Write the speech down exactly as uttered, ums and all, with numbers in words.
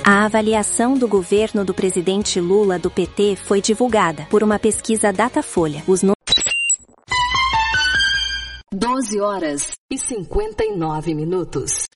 A avaliação do governo do presidente Lula do P T foi divulgada por uma pesquisa Datafolha. Os no... doze horas e cinquenta e nove minutos.